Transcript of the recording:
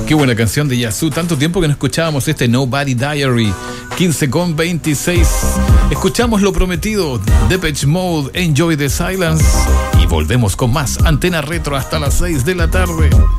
Qué buena canción de Yazoo. Tanto tiempo que no escuchábamos este Nobody Diary. 15:26. Escuchamos lo prometido. Depeche Mode, Enjoy the Silence. Y volvemos con más Antena Retro hasta las 6 de la tarde.